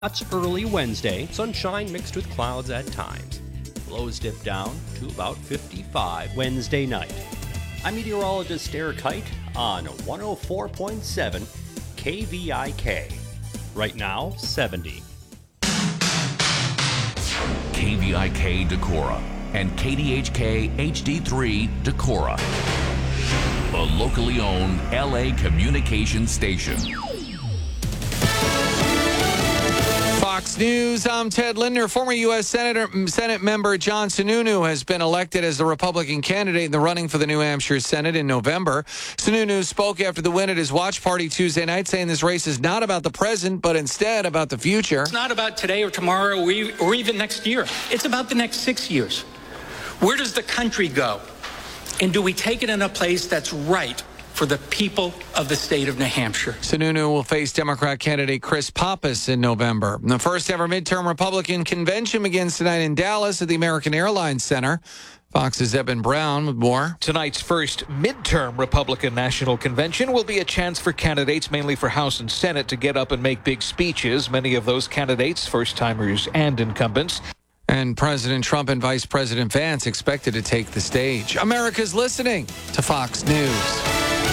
That's early Wednesday. Sunshine mixed with clouds at times. Lows dip down to about 55 Wednesday night. I'm meteorologist Eric Height on 104.7 KVIK. Right now, 70. KVIK Decorah and KDHK HD3 Decorah, a locally owned LA communications station. Fox News, I'm Ted Lindner. Former U.S. Senate member John Sununu has been elected as the Republican candidate in the running for the New Hampshire Senate in November. Sununu spoke after the win at his watch party Tuesday night, saying this race is not about the present, but instead about the future. It's not about today or tomorrow or even next year. It's about the next 6 years. Where does the country go? And do we take it in a place that's right for the people of the state of New Hampshire? Sununu will face Democrat candidate Chris Pappas in November. The first ever midterm Republican convention begins tonight in Dallas at the American Airlines Center. Fox's Eben Brown with more. Tonight's first midterm Republican National Convention will be a chance for candidates, mainly for House and Senate, to get up and make big speeches. Many of those candidates, first-timers and incumbents. And President Trump and Vice President Vance expected to take the stage. America's listening to Fox News.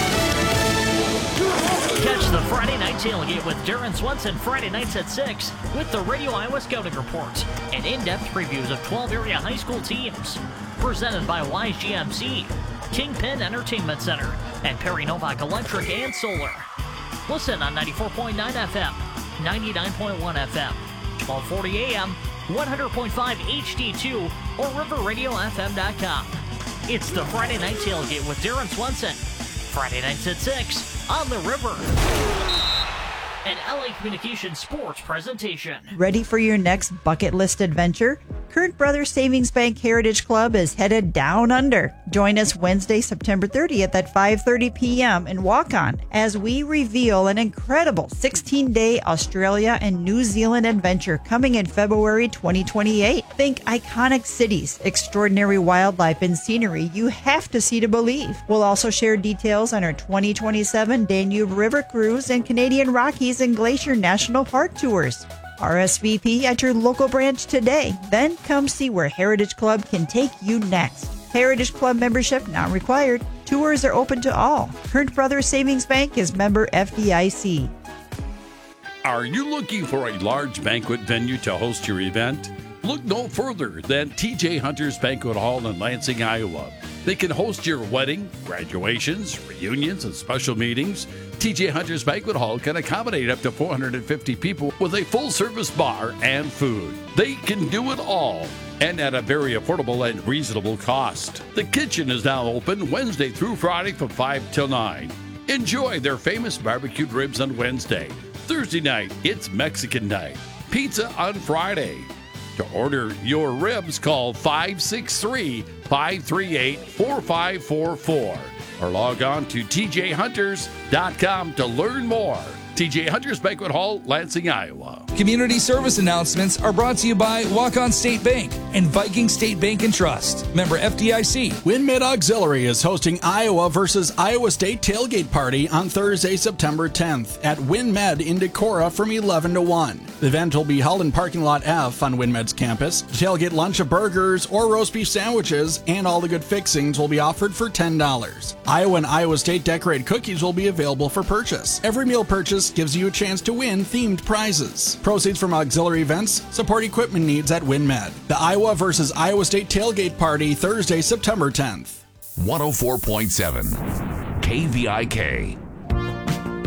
Catch the Friday Night Tailgate with Darren Swenson Friday nights at 6 with the Radio Iowa Scouting Report and in-depth previews of 12 area high school teams. Presented by Wise GMC, Kingpin Entertainment Center, and Perry Novak Electric and Solar. Listen on 94.9 FM, 99.1 FM, 1240 AM, 100.5 HD2, or riverradiofm.com. It's the Friday Night Tailgate with Darren Swenson. Friday nights at 6 on the River. An LA Communications Sports presentation. Ready for your next bucket list adventure? Current Brothers Savings Bank Heritage Club is headed down under. Join us Wednesday, September 30th at 5:30 p.m. in Walk-On as we reveal an incredible 16-day Australia and New Zealand adventure coming in February 2028. Think iconic cities, extraordinary wildlife, and scenery you have to see to believe. We'll also share details on our 2027 Danube River Cruise and Canadian Rockies and Glacier National Park tours. RSVP at your local branch today. Then come see where Heritage Club can take you next. Heritage Club membership not required. Tours are open to all. Current Brothers Savings Bank is member FDIC. Are you looking for a large banquet venue to host your event? Look no further than TJ Hunter's Banquet Hall in Lansing, Iowa. They can host your wedding, graduations, reunions, and special meetings. TJ Hunter's Banquet Hall can accommodate up to 450 people with a full-service bar and food. They can do it all, and at a very affordable and reasonable cost. The kitchen is now open Wednesday through Friday from 5 till 9. Enjoy their famous barbecued ribs on Wednesday. Thursday night, it's Mexican night. Pizza on Friday. To order your ribs, call 563-538-4544 or log on to tjhunters.com to learn more. TJ Hunters Banquet Hall, Lansing, Iowa. Community service announcements are brought to you by Walk-On State Bank and Viking State Bank and Trust. Member FDIC. WinMed Auxiliary is hosting Iowa versus Iowa State tailgate party on Thursday, September 10th at WinMed in Decorah from 11 to 1. The event will be held in parking lot F on WinMed's campus. Tailgate lunch of burgers or roast beef sandwiches and all the good fixings will be offered for $10. Iowa and Iowa State decorated cookies will be available for purchase. Every meal purchase gives you a chance to win themed prizes. Proceeds from auxiliary events support equipment needs at WinMed. The Iowa versus Iowa State tailgate party Thursday, September 10th. 104.7 KVIK.